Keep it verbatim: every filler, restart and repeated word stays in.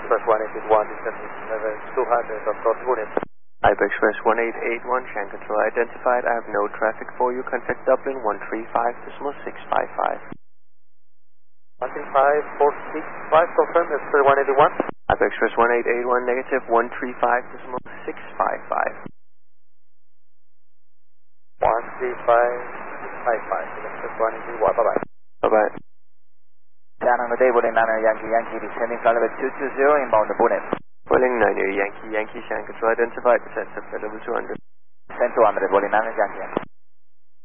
Express one eight eight one, descending level two hundred of North Unit. Hyper Express one eight eight one, Shan Control identified. I have no traffic for you. Contact Dublin one three five decimal six five five. one three five four six five, confirm, Express one eight eight one. Hyper Express one eight eight one, negative one three five decimal six five five. one three five six five five, Express one eight eight one, bye bye. Bye bye. Channel today, Boeing niner Yankee Yankee, descending flight level two two zero, inbound to Boeing. Boeing niner Yankee Yankee, Shan Control identified. Descent to level two hundred. Descent two hundred, Boeing niner Yankee Yankee.